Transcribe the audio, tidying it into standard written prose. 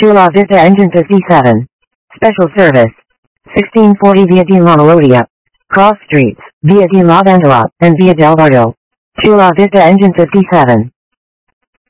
Chula Vista Engine 57. Special service. 1640 via Di La Melodia. Cross streets, via Di La Vandela, and via Del Bardo. Chula Vista Engine 57.